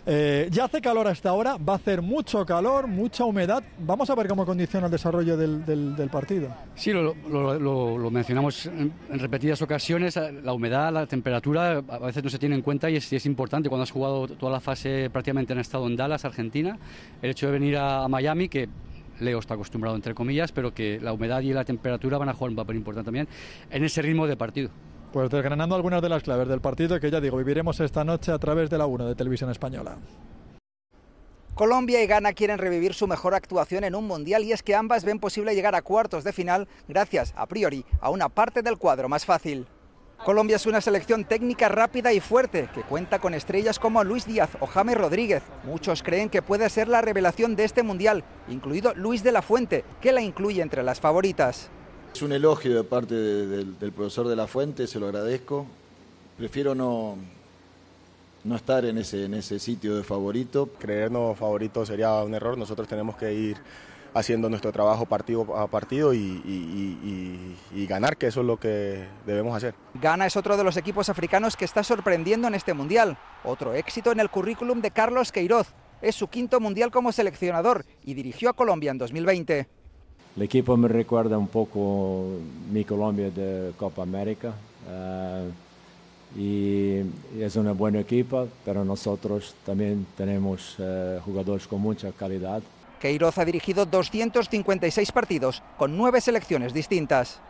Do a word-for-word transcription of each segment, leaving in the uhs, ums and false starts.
Eh, ya hace calor hasta ahora, va a hacer mucho calor, mucha humedad. Vamos a ver cómo condiciona el desarrollo del, del, del partido. Sí, lo, lo, lo, lo mencionamos en, en repetidas ocasiones. La humedad, la temperatura a veces no se tiene en cuenta y es, y es importante. Cuando has jugado toda la fase, prácticamente han estado en Dallas, Argentina, el hecho de venir a, a Miami, que Leo está acostumbrado entre comillas, pero que la humedad y la temperatura van a jugar un papel importante también en ese ritmo de partido. Pues desgranando algunas de las claves del partido que ya digo, viviremos esta noche a través de la uno de Televisión Española. Colombia y Ghana quieren revivir su mejor actuación en un mundial y es que ambas ven posible llegar a cuartos de final gracias, a priori, a una parte del cuadro más fácil. Colombia es una selección técnica rápida y fuerte que cuenta con estrellas como Luis Díaz o James Rodríguez. Muchos creen que puede ser la revelación de este mundial, incluido Luis de la Fuente, que la incluye entre las favoritas. Es un elogio de parte de, de, del profesor de la Fuente, se lo agradezco. Prefiero no, no estar en ese, en ese sitio de favorito. Creernos favoritos sería un error, nosotros tenemos que ir haciendo nuestro trabajo partido a partido y, y, y, y ganar, que eso es lo que debemos hacer. Ghana es otro de los equipos africanos que está sorprendiendo en este mundial. Otro éxito en el currículum de Carlos Queiroz. Es su quinto mundial como seleccionador y dirigió a Colombia en dos mil veinte. El equipo me recuerda un poco mi Colombia de Copa América uh, y es una buena equipa, pero nosotros también tenemos uh, jugadores con mucha calidad. Queiroz ha dirigido doscientos cincuenta y seis partidos con nueve selecciones distintas.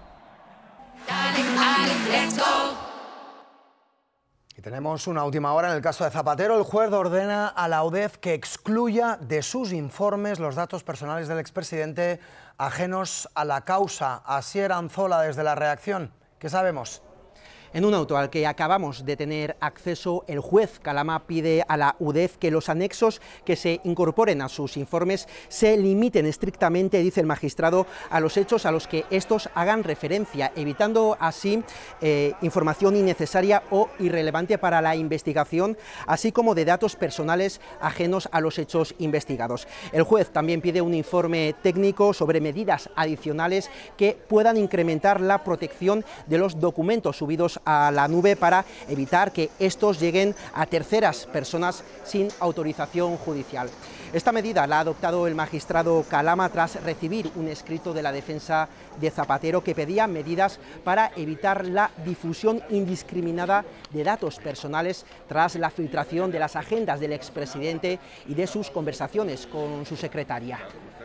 Y tenemos una última hora en el caso de Zapatero. El juez ordena a la UDEF que excluya de sus informes los datos personales del expresidente ajenos a la causa. Asier Anzola, desde La Reacción. ¿Qué sabemos? En un auto al que acabamos de tener acceso, el juez Calama pide a la UDEF que los anexos que se incorporen a sus informes se limiten estrictamente, dice el magistrado, a los hechos a los que estos hagan referencia, evitando así eh, información innecesaria o irrelevante para la investigación, así como de datos personales ajenos a los hechos investigados. El juez también pide un informe técnico sobre medidas adicionales que puedan incrementar la protección de los documentos subidos a la nube para evitar que estos lleguen a terceras personas sin autorización judicial. Esta medida la ha adoptado el magistrado Calama tras recibir un escrito de la defensa de Zapatero que pedía medidas para evitar la difusión indiscriminada de datos personales tras la filtración de las agendas del expresidente y de sus conversaciones con su secretaria.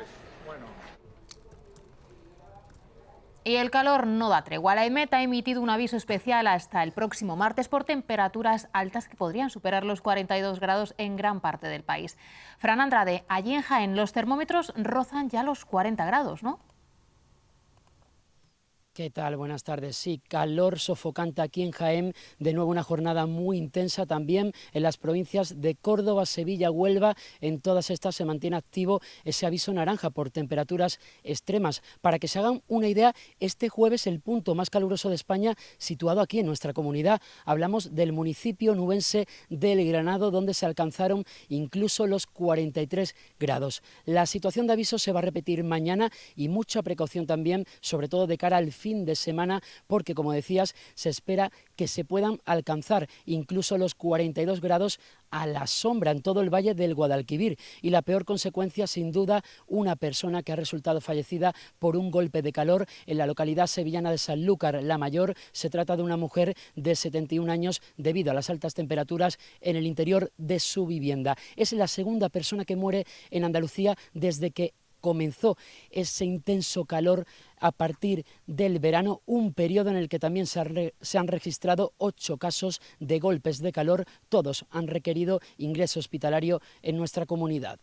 Y el calor no da tregua. La EMET ha emitido un aviso especial hasta el próximo martes por temperaturas altas que podrían superar los cuarenta y dos grados en gran parte del país. Fran Andrade, allí en Jaén los termómetros rozan ya los cuarenta grados, ¿no? ¿Qué tal? Buenas tardes. Sí, calor sofocante aquí en Jaén, de nuevo una jornada muy intensa también en las provincias de Córdoba, Sevilla, Huelva. En todas estas se mantiene activo ese aviso naranja por temperaturas extremas. Para que se hagan una idea, este jueves el punto más caluroso de España situado aquí en nuestra comunidad. Hablamos del municipio nubense del Granado, donde se alcanzaron incluso los cuarenta y tres grados. La situación de aviso se va a repetir mañana y mucha precaución también, sobre todo de cara al fin de semana, porque como decías, se espera que se puedan alcanzar incluso los cuarenta y dos grados a la sombra en todo el valle del Guadalquivir. Y la peor consecuencia, sin duda, una persona que ha resultado fallecida por un golpe de calor en la localidad sevillana de Sanlúcar la Mayor. Se trata de una mujer de setenta y un años debido a las altas temperaturas en el interior de su vivienda. Es la segunda persona que muere en Andalucía desde que comenzó ese intenso calor a partir del verano, un periodo en el que también se, re, se han registrado ocho casos de golpes de calor. Todos han requerido ingreso hospitalario en nuestra comunidad.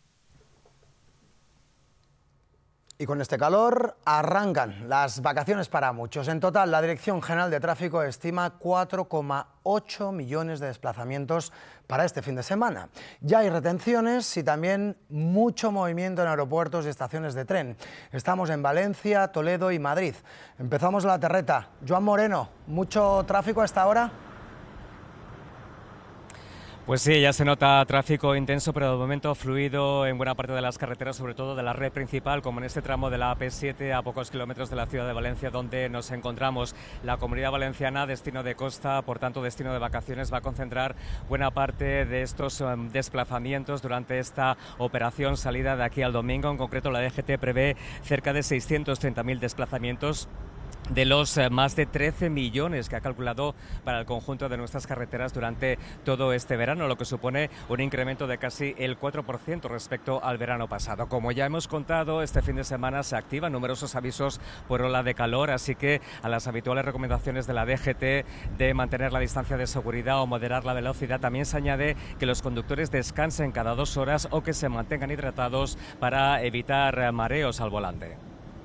Y con este calor arrancan las vacaciones para muchos. En total, la Dirección General de Tráfico estima cuatro coma ocho millones de desplazamientos para este fin de semana. Ya hay retenciones y también mucho movimiento en aeropuertos y estaciones de tren. Estamos en Valencia, Toledo y Madrid. Empezamos la terreta. Joan Moreno, ¿mucho tráfico a esta hora? Pues sí, ya se nota tráfico intenso, pero de momento fluido en buena parte de las carreteras, sobre todo de la red principal, como en este tramo de la A P siete, a pocos kilómetros de la ciudad de Valencia, donde nos encontramos. La Comunidad Valenciana, destino de costa, por tanto destino de vacaciones, va a concentrar buena parte de estos um, desplazamientos durante esta operación salida de aquí al domingo. En concreto, la D G T prevé cerca de seiscientos treinta mil desplazamientos de los eh, más de trece millones que ha calculado para el conjunto de nuestras carreteras durante todo este verano, lo que supone un incremento de casi el cuatro por ciento respecto al verano pasado. Como ya hemos contado, este fin de semana se activan numerosos avisos por ola de calor, así que a las habituales recomendaciones de la D G T de mantener la distancia de seguridad o moderar la velocidad, también se añade que los conductores descansen cada dos horas o que se mantengan hidratados para evitar eh, mareos al volante.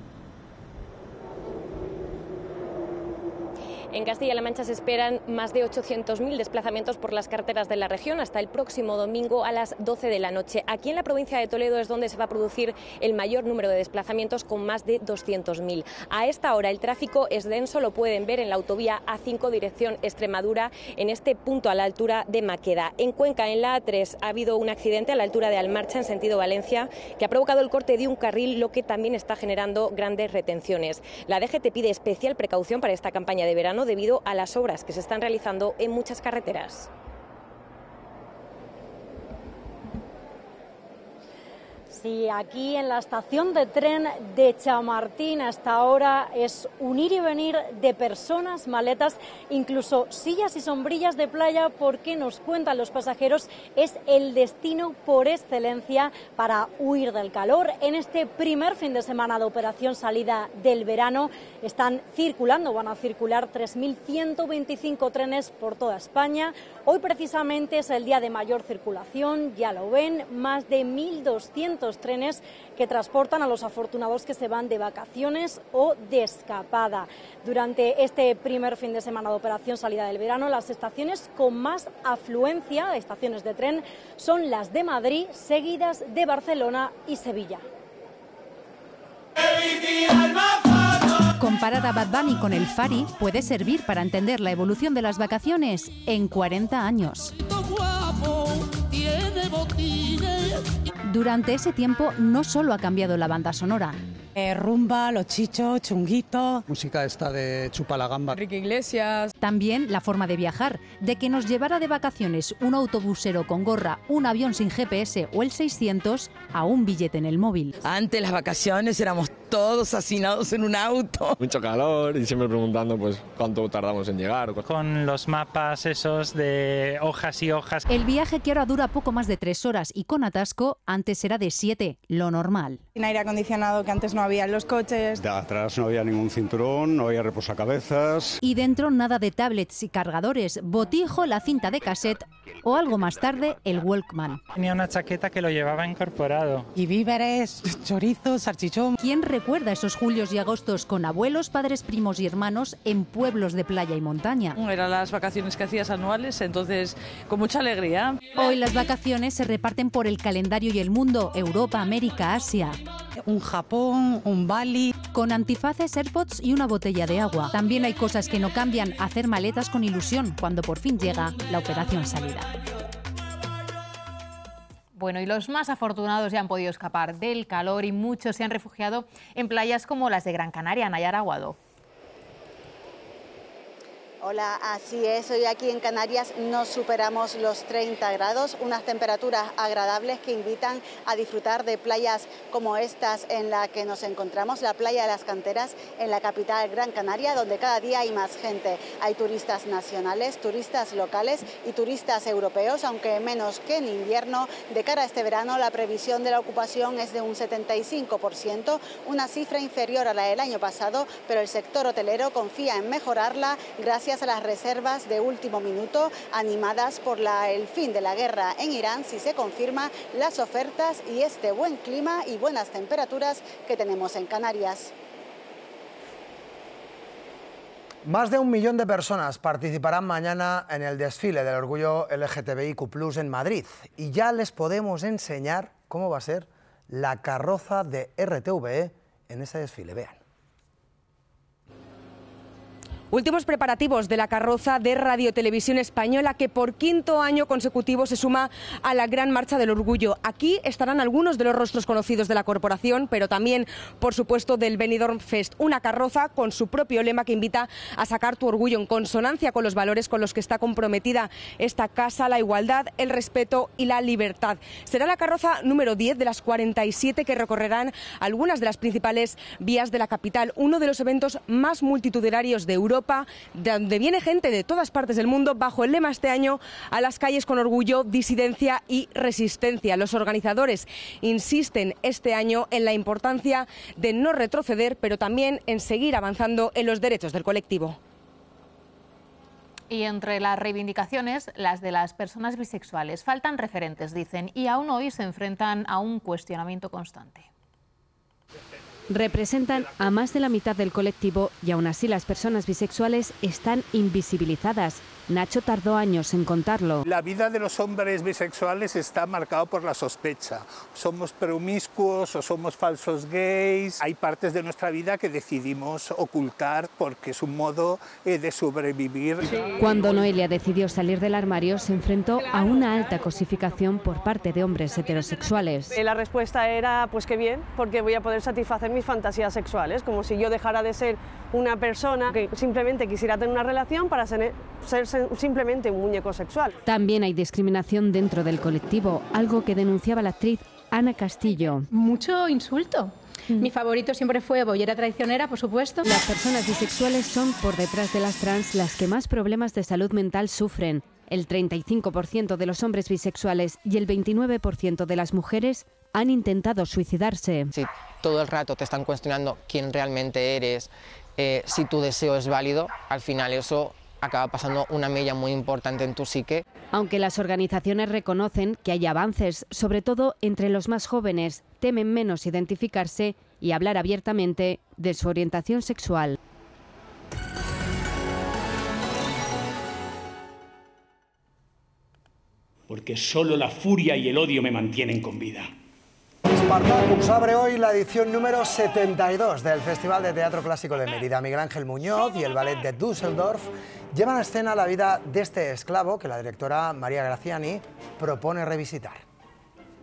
En Castilla-La Mancha se esperan más de ochocientos mil desplazamientos por las carreteras de la región hasta el próximo domingo a las doce de la noche. Aquí en la provincia de Toledo es donde se va a producir el mayor número de desplazamientos, con más de doscientos mil. A esta hora el tráfico es denso, lo pueden ver en la autovía A cinco dirección Extremadura, en este punto a la altura de Maqueda. En Cuenca, en la A tres, ha habido un accidente a la altura de Almarcha en sentido Valencia que ha provocado el corte de un carril, lo que también está generando grandes retenciones. La D G T pide especial precaución para esta campaña de verano debido a las obras que se están realizando en muchas carreteras. Sí, aquí en la estación de tren de Chamartín hasta ahora es un ir y venir de personas, maletas, incluso sillas y sombrillas de playa, porque nos cuentan los pasajeros es el destino por excelencia para huir del calor. En este primer fin de semana de operación salida del verano están circulando, van a circular tres mil ciento veinticinco trenes por toda España. Hoy precisamente es el día de mayor circulación, ya lo ven, más de mil doscientos trenes que transportan a los afortunados que se van de vacaciones o de escapada. Durante este primer fin de semana de operación salida del verano, las estaciones con más afluencia, estaciones de tren, son las de Madrid, seguidas de Barcelona y Sevilla. Comparar a Bad Bunny con el Fari puede servir para entender la evolución de las vacaciones en cuarenta años. Durante ese tiempo no solo ha cambiado la banda sonora. Eh, rumba, los chichos, chunguitos. Música esta de Chupa la Gamba. Enrique Iglesias. También la forma de viajar, de que nos llevara de vacaciones un autobusero con gorra, un avión sin G P S o el seiscientos a un billete en el móvil. Antes las vacaciones éramos todos hacinados en un auto. Mucho calor y siempre preguntando pues cuánto tardamos en llegar. Con los mapas esos de hojas y hojas. El viaje, que ahora dura poco más de tres horas y con atasco, antes era de siete, lo normal. Sin aire acondicionado, que antes no había en los coches. De atrás no había ningún cinturón, no había reposacabezas. Y dentro nada de tablets y cargadores, botijo, la cinta de cassette o algo más tarde el Walkman. Tenía una chaqueta que lo llevaba incorporado. Y víveres, chorizo, salchichón. ¿Quién recuerda esos julios y agostos con abuelos, padres, primos y hermanos en pueblos de playa y montaña? Eran las vacaciones que hacías anuales, entonces con mucha alegría. Hoy las vacaciones se reparten por el calendario y el mundo: Europa, América, Asia. Un Japón, un Bali. Con antifaces, AirPods y una botella de agua. También hay cosas que no cambian: hacer maletas con ilusión cuando por fin llega la operación salida. Bueno, y los más afortunados ya han podido escapar del calor y muchos se han refugiado en playas como las de Gran Canaria. Nayara Aguado. Hola, así es, hoy aquí en Canarias no superamos los treinta grados, unas temperaturas agradables que invitan a disfrutar de playas como estas en la que nos encontramos, la playa de las Canteras, en la capital Gran Canaria, donde cada día hay más gente. Hay turistas nacionales, turistas locales y turistas europeos, aunque menos que en invierno. De cara a este verano, la previsión de la ocupación es de un setenta y cinco por ciento, una cifra inferior a la del año pasado, pero el sector hotelero confía en mejorarla gracias a las reservas de último minuto, animadas por la, el fin de la guerra en Irán, si se confirma las ofertas y este buen clima y buenas temperaturas que tenemos en Canarias. Más de un millón de personas participarán mañana en el desfile del orgullo L G T B I Q plus en Madrid, y ya les podemos enseñar cómo va a ser la carroza de R T V E en ese desfile. Vean. Últimos preparativos de la carroza de Radio Televisión Española, que por quinto año consecutivo se suma a la Gran Marcha del Orgullo. Aquí estarán algunos de los rostros conocidos de la corporación, pero también, por supuesto, del Benidorm Fest. Una carroza con su propio lema que invita a sacar tu orgullo, en consonancia con los valores con los que está comprometida esta casa: la igualdad, el respeto y la libertad. Será la carroza número diez de las cuarenta y siete que recorrerán algunas de las principales vías de la capital. Uno de los eventos más multitudinarios de Europa, de donde viene gente de todas partes del mundo, bajo el lema este año: a las calles con orgullo, disidencia y resistencia. Los organizadores insisten este año en la importancia de no retroceder, pero también en seguir avanzando en los derechos del colectivo. Y entre las reivindicaciones, las de las personas bisexuales. Faltan referentes, dicen, y aún hoy se enfrentan a un cuestionamiento constante. Representan a más de la mitad del colectivo y aún así las personas bisexuales están invisibilizadas. Nacho tardó años en contarlo. La vida de los hombres bisexuales está marcada por la sospecha. Somos promiscuos o somos falsos gays. Hay partes de nuestra vida que decidimos ocultar porque es un modo eh, de sobrevivir. Cuando Noelia decidió salir del armario, se enfrentó a una alta cosificación por parte de hombres heterosexuales. La respuesta era, pues qué bien, porque voy a poder satisfacer mis fantasías sexuales, como si yo dejara de ser una persona que simplemente quisiera tener una relación para ser, ser simplemente un muñeco sexual. También hay discriminación dentro del colectivo, algo que denunciaba la actriz Ana Castillo. Mucho insulto. Mm. Mi favorito siempre fue Bollera Traicionera, por supuesto. Las personas bisexuales son, por detrás de las trans, las que más problemas de salud mental sufren. El treinta y cinco por ciento de los hombres bisexuales y el veintinueve por ciento de las mujeres han intentado suicidarse. Si todo el rato te están cuestionando quién realmente eres, eh, si tu deseo es válido, al final eso acaba pasando una mella muy importante en tu psique. Aunque las organizaciones reconocen que hay avances, sobre todo entre los más jóvenes, temen menos identificarse y hablar abiertamente de su orientación sexual. Porque solo la furia y el odio me mantienen con vida. Spartacus abre hoy la edición número setenta y dos del Festival de Teatro Clásico de Mérida. Miguel Ángel Muñoz y el Ballet de Düsseldorf llevan a escena la vida de este esclavo que la directora María Graziani propone revisitar.